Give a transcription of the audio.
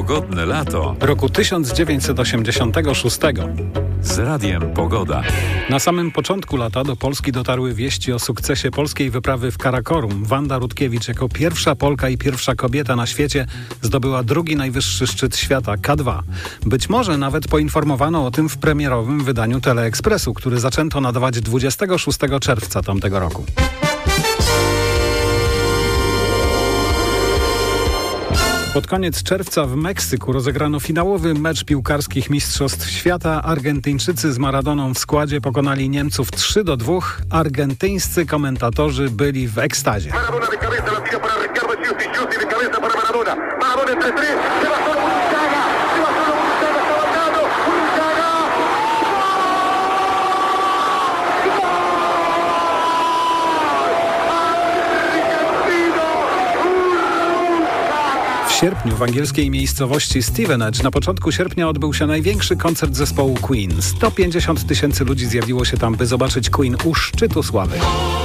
Pogodne lato roku 1986. z Radiem Pogoda. Na samym początku lata do Polski dotarły wieści o sukcesie polskiej wyprawy w Karakorum. Wanda Rutkiewicz jako pierwsza Polka i pierwsza kobieta na świecie zdobyła drugi najwyższy szczyt świata, K2. Być może nawet poinformowano o tym w premierowym wydaniu Teleekspresu, który zaczęto nadawać 26 czerwca tamtego roku. Pod koniec czerwca w Meksyku rozegrano finałowy mecz piłkarskich Mistrzostw Świata. Argentyńczycy z Maradoną w składzie pokonali Niemców 3-2. Argentyńscy komentatorzy byli w ekstazie. W sierpniu w angielskiej miejscowości Stevenage na początku sierpnia odbył się największy koncert zespołu Queen. 150 000 ludzi zjawiło się tam, by zobaczyć Queen u szczytu sławy.